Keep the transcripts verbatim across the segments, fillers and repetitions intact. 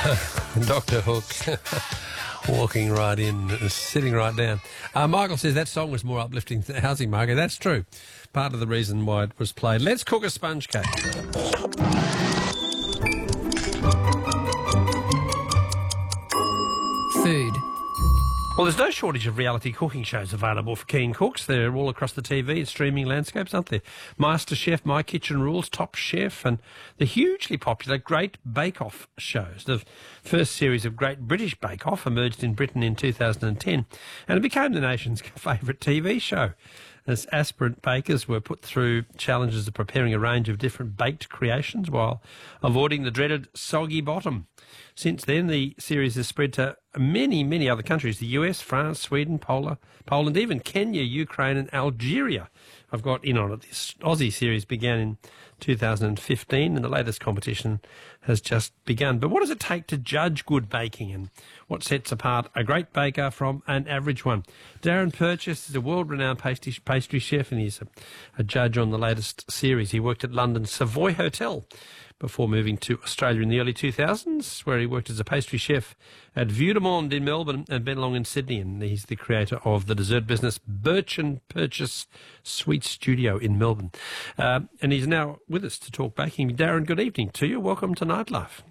Doctor Hook walking right in, sitting right down. Uh, Michael says that song was more uplifting than the housing market. That's true. Part of the reason why it was played. Let's cook a sponge cake. Food. Well, there's no shortage of reality cooking shows available for keen cooks. They're all across the T V and streaming landscapes, aren't there? MasterChef, My Kitchen Rules, Top Chef, and the hugely popular Great Bake Off shows. The first series of Great British Bake Off emerged in Britain in two thousand ten, and it became the nation's favourite T V show, as aspirant bakers were put through challenges of preparing a range of different baked creations while avoiding the dreaded soggy bottom. Since then, the series has spread to many, many other countries, the U S, France, Sweden, Poland, Poland, even Kenya, Ukraine and Algeria. I've got in on it. This Aussie series began in two thousand fifteen and the latest competition has just begun. But what does it take to judge good baking, and what sets apart a great baker from an average one? Darren Purchase is a world-renowned pastry, pastry chef, and he's a, a judge on the latest series. He worked at London's Savoy Hotel before moving to Australia in the early two thousands, where he worked as a pastry chef at Vue de Monde in Melbourne and Bennelong in Sydney. And he's the creator of the dessert business Birch and Purchase Sweet Studio in Melbourne. Uh, and he's now with us to talk baking. Darren, good evening to you. Welcome to Nightlife.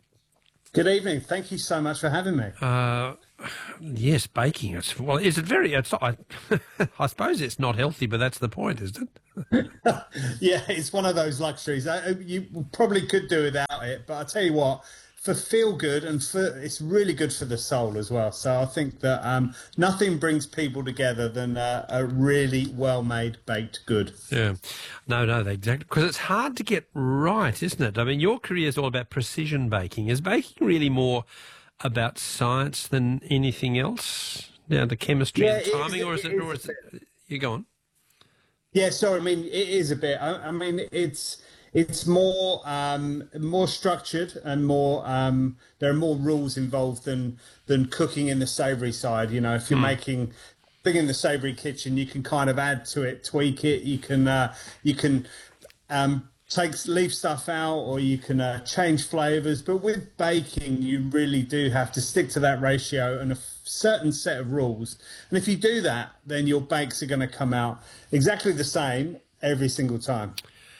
Good evening. Thank you so much for having me. Uh, yes, baking. It's, well, is it very... It's not, I, I suppose it's not healthy, but that's the point, isn't it? Yeah, it's one of those luxuries. I, you probably could do without it, but I tell you what, for feel good and for, it's really good for the soul as well. So I think that um, nothing brings people together than uh, a really well-made baked good. Yeah, no, no, exactly. Because it's hard to get right, isn't it? I mean, your career is all about precision baking. Is baking really more about science than anything else, down to chemistry yeah, and timing, is, or is it? it Or is it? You go on. Yeah, so I mean, it is a bit. I, I mean, it's it's more um, more structured and more. Um, there are more rules involved than than cooking in the savoury side. You know, if you're mm. making thing in the savoury kitchen, you can kind of add to it, tweak it. You can uh, you can um, take leave stuff out, or you can uh, change flavours. But with baking, you really do have to stick to that ratio and a certain set of rules. And if you do that, then your bakes are going to come out exactly the same every single time.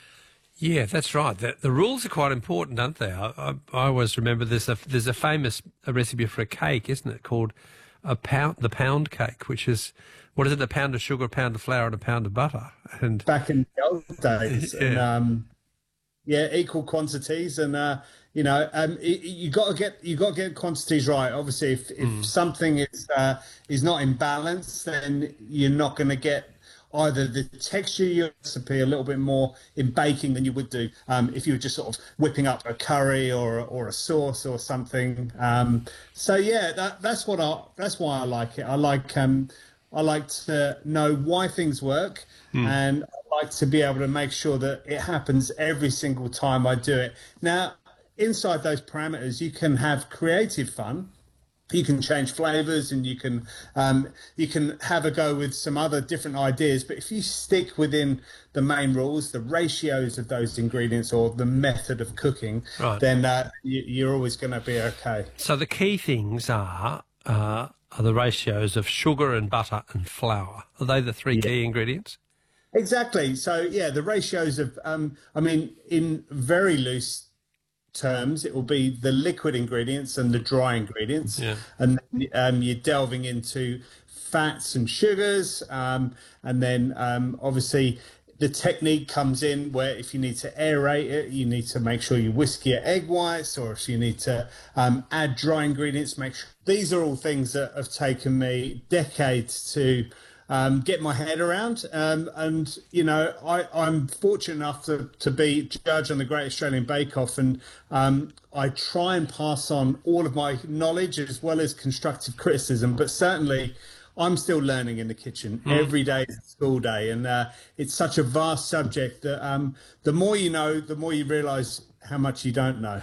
Yeah, that's right. The, the rules are quite important, aren't they? I, I, I always remember there's a there's a famous a recipe for a cake, isn't it, called a pound the pound cake, which is, what is it, a pound of sugar, a pound of flour, and a pound of butter. And back in the old days, yeah. and, um, yeah, equal quantities, and uh, you know, um, it, you got to get you got to get quantities right. Obviously, if, if mm. something is uh, is not in balance, then you're not going to get either the texture of your recipe a little bit more in baking than you would do um, if you were just sort of whipping up a curry or or a sauce or something. Um, so yeah, that, that's what I that's why I like it. I like um, I like to know why things work, mm. and I like to be able to make sure that it happens every single time I do it. Now, inside those parameters, you can have creative fun. You can change flavors, and you can um, you can have a go with some other different ideas. But if you stick within the main rules, the ratios of those ingredients, or the method of cooking, right, then uh, you, you're always going to be okay. So the key things are uh, are the ratios of sugar and butter and flour. Are they the three yeah. key ingredients? Exactly. So yeah, the ratios of um, I mean, in very loose terms, it will be the liquid ingredients and the dry ingredients, yeah. and um, you're delving into fats and sugars, um, and then um, obviously the technique comes in where if you need to aerate it, you need to make sure you whisk your egg whites, or if you need to um, add dry ingredients, make sure. These are all things that have taken me decades to Um, get my head around, um, and you know, I, I'm fortunate enough to, to be judge on the Great Australian Bake Off, and um, I try and pass on all of my knowledge as well as constructive criticism. But certainly, I'm still learning in the kitchen. Mm. Every day is a school day, and uh, it's such a vast subject that um, the more you know, the more you realise how much you don't know.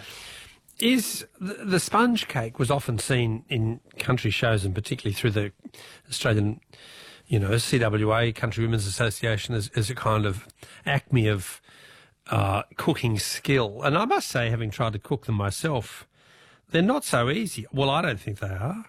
Is the, the sponge cake was often seen in country shows, and particularly through the Australian, you know, C W A, Country Women's Association, as, as a kind of acme of uh, cooking skill. And I must say, having tried to cook them myself, They're not so easy. Well, I don't think they are.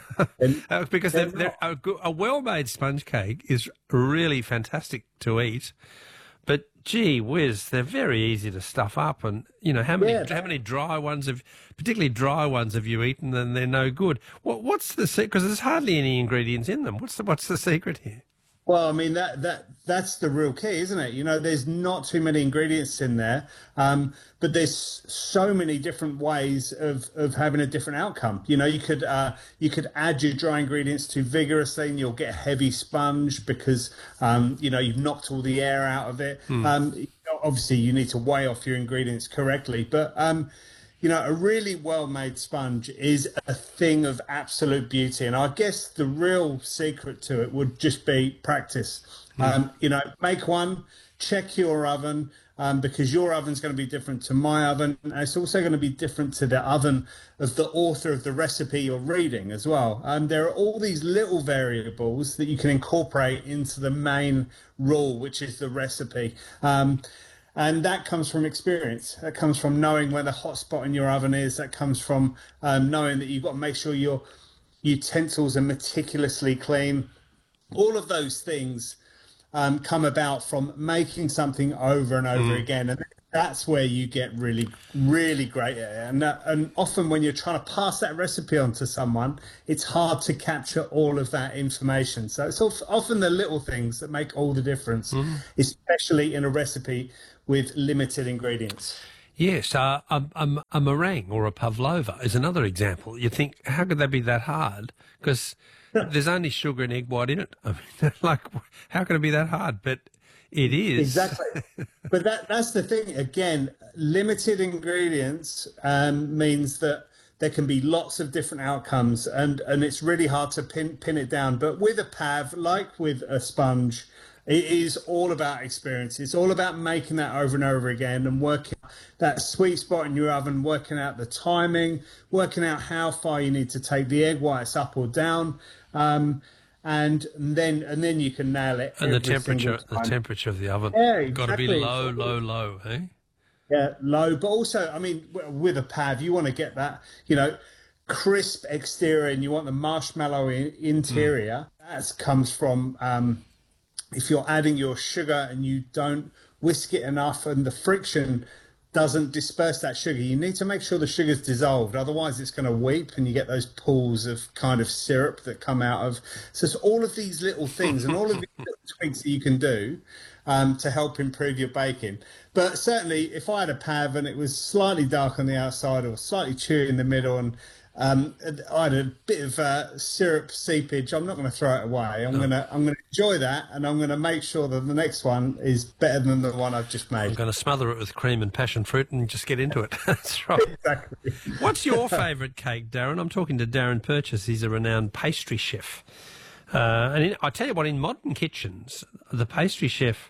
uh, because they're, they're, a, go- a well-made sponge cake is really fantastic to eat. But, gee whiz, they're very easy to stuff up. And, you know, how many Yeah. how many dry ones, have, particularly dry ones, have you eaten and they're no good? What, what's the secret? Because there's hardly any ingredients in them. What's the, what's the secret here? Well, I mean that that that's the real key, isn't it? You know, there's not too many ingredients in there, um, but there's so many different ways of, of having a different outcome. You know, you could uh, you could add your dry ingredients too vigorously, and you'll get a heavy sponge because um, you know you've knocked all the air out of it. Mm. Um, obviously, you need to weigh off your ingredients correctly, but um, you know, a really well-made sponge is a thing of absolute beauty. And I guess the real secret to it would just be practice. Mm. Um, you know, make one, check your oven, um, because your oven's going to be different to my oven. And it's also going to be different to the oven of the author of the recipe you're reading as well. Um, there are all these little variables that you can incorporate into the main rule, which is the recipe. Um, And that comes from experience. That comes from knowing where the hot spot in your oven is. That comes from um, knowing that you've got to make sure your utensils are meticulously clean. All of those things um, come about from making something over and over mm. again. And that's where you get really, really great at it. And, that, and often when you're trying to pass that recipe on to someone, it's hard to capture all of that information. So it's often the little things that make all the difference, mm. especially in a recipe with limited ingredients. Yes, uh, a, a, a meringue or a pavlova is another example. You think, how could that be that hard? Because there's only sugar and egg white in it. I mean, like, how can it be that hard? But it is. Exactly. But that that's the thing. Again, limited ingredients um, means that there can be lots of different outcomes, and, and it's really hard to pin, pin it down. But with a pav, like with a sponge, it is all about experience. It's all about making that over and over again and working that sweet spot in your oven, working out the timing, working out how far you need to take the egg whites up or down, um, and then and then you can nail it. And the temperature, the temperature of the oven, yeah, exactly. Got to be low, low, low, eh? Yeah, low. But also, I mean, with a pav, you want to get that, you know, crisp exterior, and you want the marshmallow interior. Mm. That comes from. Um, If you're adding your sugar and you don't whisk it enough and the friction doesn't disperse that sugar, you need to make sure the sugar's dissolved. Otherwise, it's going to weep and you get those pools of kind of syrup that come out of. So it's all of these little things and all of these little tweaks that you can do um, to help improve your baking. But certainly, if I had a pav and it was slightly dark on the outside or slightly chewy in the middle and Um, I had a bit of uh, syrup seepage, I'm not going to throw it away. I'm no. going to I'm going to enjoy that, and I'm going to make sure that the next one is better than the one I've just made. I'm going to smother it with cream and passion fruit and just get into it. That's right. Exactly. What's your favourite cake, Darren? I'm talking to Darren Purchase. He's a renowned pastry chef. Uh, and in, I tell you what, in modern kitchens, the pastry chef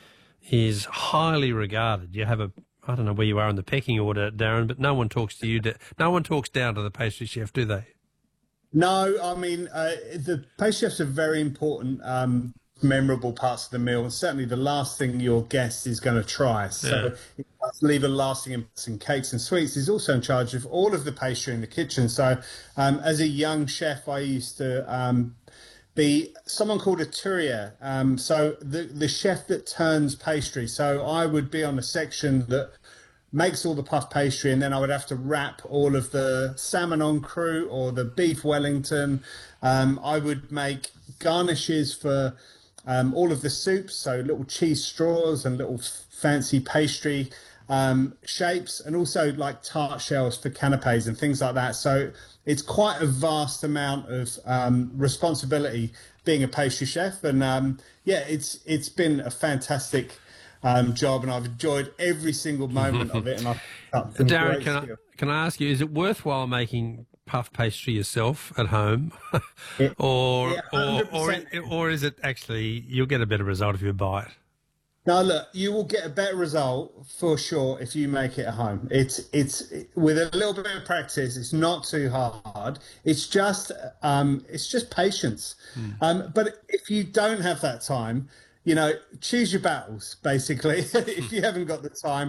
is highly regarded. You have a I don't know where you are in the pecking order, Darren, but no one talks to you. No one talks down to the pastry chef, do they? No, I mean, uh, the pastry chefs are very important, um, memorable parts of the meal, and certainly the last thing your guest is going to try. So yeah. It must leave a lasting impact in cakes and sweets. He's also in charge of all of the pastry in the kitchen. So um, as a young chef, I used to um, be someone called a tourier. Um, so the, the chef that turns pastry. So I would be on a section that makes all the puff pastry, and then I would have to wrap all of the salmon en croûte or the beef Wellington. Um, I would make garnishes for um, all of the soups, so little cheese straws and little fancy pastry um, shapes, and also like tart shells for canapes and things like that. So it's quite a vast amount of um, responsibility being a pastry chef, and um, yeah, it's it's been a fantastic um, job, and I've enjoyed every single moment of it. And I've Darren, can I, can I ask you, is it worthwhile making puff pastry yourself at home, it, or, yeah, or or or is it actually you'll get a better result if you buy it? Now, look, you will get a better result for sure if you make it at home. It's it's with a little bit of practice. It's not too hard. It's just um, it's just patience. Mm. Um, but if you don't have that time, you know, choose your battles. Basically, if you haven't got the time,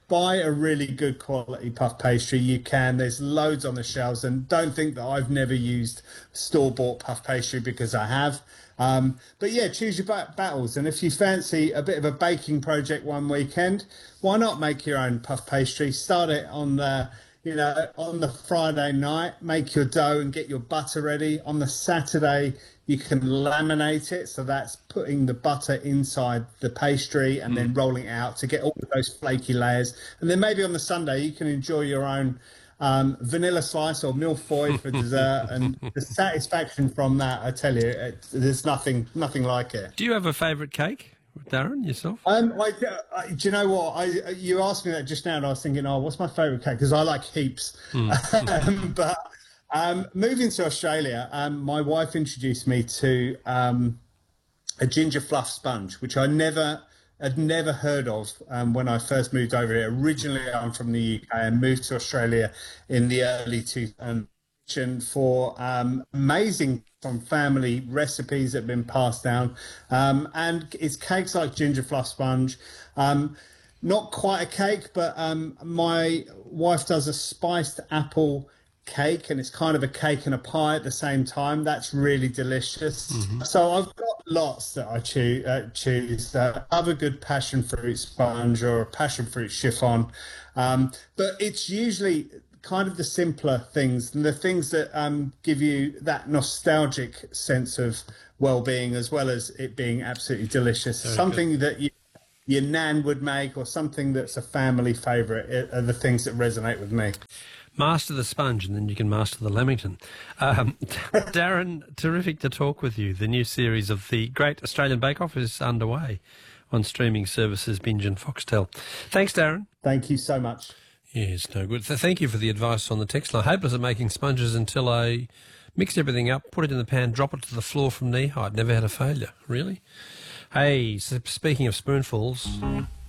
buy a really good quality puff pastry, you can. There's loads on the shelves, and don't think that I've never used store-bought puff pastry, because I have. Um, but yeah, choose your bat- battles. And if you fancy a bit of a baking project one weekend, why not make your own puff pastry? Start it on the, you know, on the Friday night, make your dough and get your butter ready. On the Saturday, you can laminate it. So that's putting the butter inside the pastry and mm. then rolling it out to get all of those flaky layers. And then maybe on the Sunday, you can enjoy your own Um, vanilla slice or millefeuille for dessert, and the satisfaction from that, I tell you, it, there's nothing nothing like it. Do you have a favourite cake, Darren, yourself? Um, I, I, do you know what? I you asked me that just now, and I was thinking, oh, what's my favourite cake? Because I like heaps. Mm. um, but um, moving to Australia, um, my wife introduced me to um, a ginger fluff sponge, which I never. I'd never heard of um, when I first moved over here. Originally, I'm from the U K and moved to Australia in the early two thousands for um, amazing from family recipes that have been passed down. Um, and it's cakes like ginger fluff sponge. Um, not quite a cake, but um, my wife does a spiced apple cake, and it's kind of a cake and a pie at the same time. That's really delicious. Mm-hmm. So I've got lots that I choose. Uh, choose. Uh, I have a good passion fruit sponge or a passion fruit chiffon, um, but it's usually kind of the simpler things and the things that um, give you that nostalgic sense of well-being, as well as it being absolutely delicious. Very something good. that you, your nan would make, or something that's a family favourite, are the things that resonate with me. Master the sponge, and then you can master the lamington. Um, Darren, terrific to talk with you. The new series of the Great Australian Bake Off is underway on streaming services Binge and Foxtel. Thanks, Darren. Thank you so much. Yes, no good. Thank you for the advice on the text line. Hopeless at making sponges until I mixed everything up, put it in the pan, drop it to the floor from knee height. Never had a failure, really. Hey, so speaking of spoonfuls...